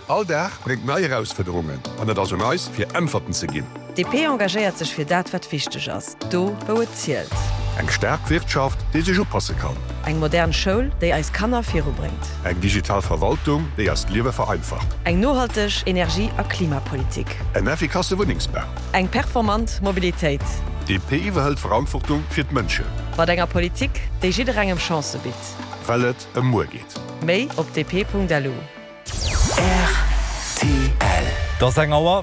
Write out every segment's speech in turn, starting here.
Alldag bringt neue Herausforderungen, an net also neis fir Ämferten ze ginn. DP engagiert sech fir dat wat wichtig ass. Do wo et zielt. Eg stark Wirtschaft, die sich oppasse kann. Eng modern Schoul, déi eis Kanner Firo bringt. Eg Digitalverwaltung, die erst Liewe vereinfacht. Eng nohalteg Energie- a Klimapolitik. En effikasse Wohningsbau. Eng performant Mobilitéit. DP iwwerhält Verantwortung fir d'Mënsche. Wat enger Politik, déi jider engem Chance bitt. Wellet Moer geht. Méi op dp.delu. RTL. Das Engauer.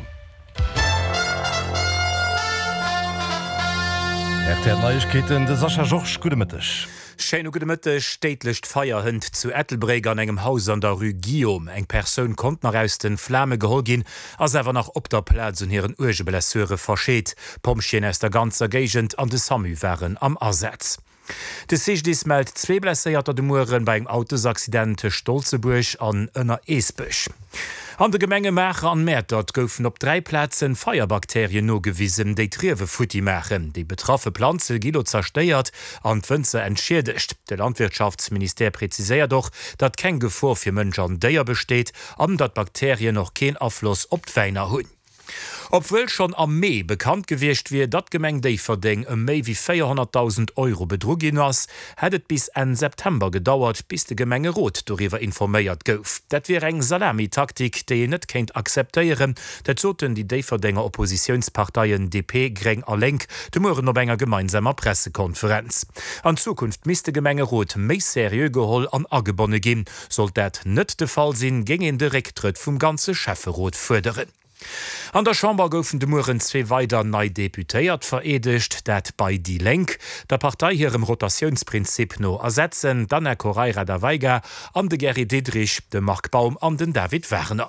RTL Neuigkeiten, de Sascha Joch Gudemittech. Schein Gudemitte steetlecht Feierhënd zu Ettelbreg an engem Haus an der Rue Guillaume. Eng Persoun kont nach aus den Flamme gehol gin, ass ewer nach op der Plätz un hireieren Urgeblesseure verscheet. Pomschen aus der ganzer Gegent an de Samu waren am Ersatz. De Sichtdis meldt 2 blesséierter de Muren beim Autosaccidente Stolzeburg an ënner Eesbech. An de Gemenge Mächer an Mätert goufen op 3 Plätzen Feierbakterien nogewiesen, déi Triewe Futti machen. Die betraffe Planze Gilo zersteiert an d'Wënze entschädigt. De Landwirtschaftsminister preziséiert doch, dat kein Gefahr fir Mëncher an Déier besteht, an dat Bakterien noch kein Affluss op d'Weiner hunn. Obwohl schon am Mai bekannt gewircht wie dat Gemeng Déiferding méi wie 400.000 € betrugin ass, hättet bis en September gedauert, bis de Gemenge Rot darüber informéiert gouf. Dat wie eng Salami-Taktik, déi net kennt akzeptéieren, dat zoten die Déiferdinger Oppositionsparteien DP, Greng a Lenk, de Muren op enger gemeinsamer Pressekonferenz. An Zukunft mis de Gemenge Rot méi serieux geholl an agebonne gin, soll dat net de Fall sinn, ging en de Rektritt vum ganze Schäferrot förderen. An der Chamber goufen de Muren 2 weiter nei deputéiert veredigt, dat bei die Lenk der Partei hirem Rotationsprinzip no ersetzen, dann Herr Koreira der Weiger, an de Gerry Didrich, de Mark Baum an den David Werner.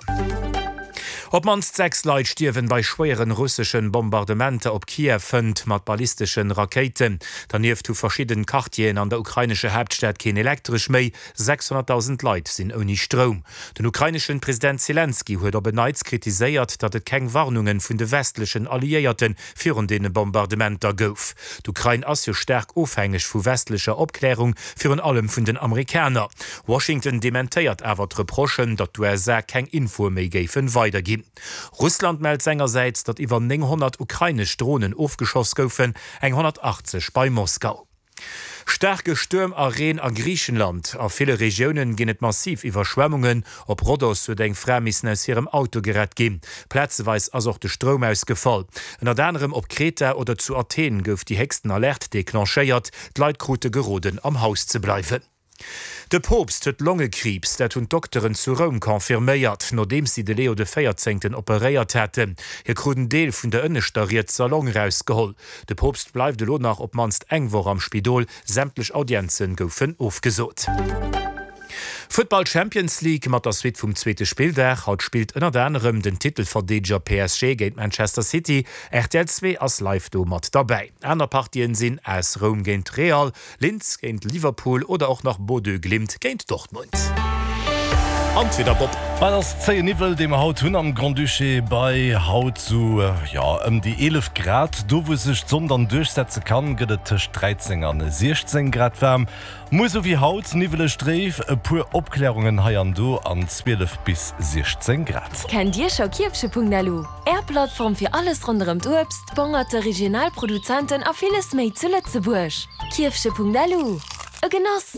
Ob man 6 Leute stirven bei schweren russischen Bombardementen op Kiew fënd mat ballistischen Raketen. Daneben zu verschiedenen Quartieren an der ukrainische Hauptstadt kein elektrisch méi, 600.000 Leute sind ohne Strom. Den ukrainischen Präsident Zelensky huet aber beneits kritisiert, dat et keng Warnungen vun de westlichen Alliierten führen den Bombardementer gouf. D'Ukraine ass jo stark aufhängig vu westlicher Abklärung führen allem vun den Amerikaner. Washington dementiert awer d'Reprochen, dat USA keng Info méi géifen weitergin. Russland meldt seinerseits, dat iwwer 900 ukrainisch Drohnen aufgeschoss goufen, eng 180 bei Moskau. Starke Stürm a Reen an Griechenland. A viele Regionen ginnet massiv Überschwemmungen, ob Rhodos so deng Främissen aus ihrem Auto gerett gin. Plätzeweis as auch de Strom ausgefall. En anderem op Kreta oder zu Athen gouf die hexten Alert deklancheiert, d'Leitrute geroden am Haus zu bleiben. De Popst huet Longekrebs, dat hun Doktoren zu Rom konfirméiert, nodem sie de Leo de 14. operéiert hätte. Hier kruden Deel vun der ënnestariert Salon rausgeholl. De Popst bleif de lo nach op manst engwor am Spidol, sämtlich Audienzen goufen aufgesot. Football Champions League mat der Suite vum 2. Spieldach haut spielt ënner anderem den Titelverdeger PSG géint Manchester City, RTL 2 as live do mat dabei. Äner Partien sinn as Rom géint Real, Linz géint Liverpool oder auch nach Bordeaux Glimt géint Dortmund. Entweder Bob. Bei das Zeenivel dem Haut hunn am Grand Duché bei Haut zu die 11 Grad, do wo sech sondern durchsetze kann, gëtt tech 13 an 16 Grad wärm. Mo so wie Haut nivelle Streef e puer Opklärungen haiern do an 12 bis 16 Grad. Kenn Dir schau Kiefsche.lu. Plattform fir alles rundem Obst, bongerte Regionalproduzenten a vieles méi zu Lützeburg. Kiefsche.lu. E Genoss.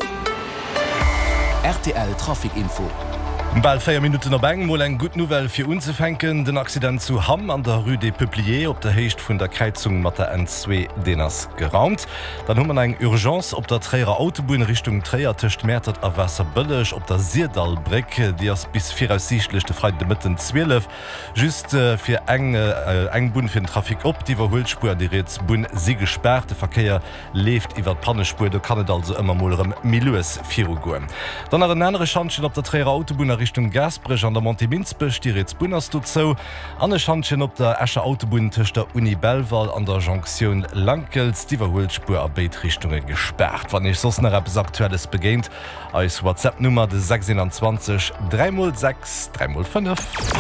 RTL Trafikinfo. Bald 4 Minuten op eng moll eng gut Novel fir unzefänken, den Accident zu Hamm an der Rue des Peupliers op der Hecht vun der Kreizung mat der N2 Denners geraumt. Dann hummer eng Urgenz op der Träer Autobahn Richtung Träer töcht Mätert a Wasser bëllech op der Sierdalbreck, die ass bis 4:30 Freit de Mitten 12. Just fir eng Bun fir den Trafik op, die Hulspur die Reets Bun sie gesperrte Verkehr left iwwer Pannespur, du kannet also immer molerem Milues Firuguren. Dann er en andere Chanchen op der Träer Autobahn Richtung Gasbrech an der Monteminzbech die Reetsbunners du zo, an Chanchen op der Äscher Autobahn tech der Uni Belval an der Jonction Lankels diewerholspur a Beitrichtungen gesperrt. Wann ich sos bis aktuelles begéint, als WhatsApp-Nummer de 26 306 305.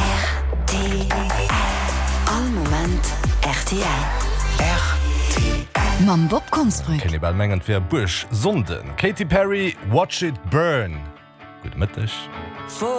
All moment RTL. RTL. Mam Bob Konstbrück. Kennibal mengen fir Busch Sonden. Katy Perry, Watch It Burn. Gut Mittag.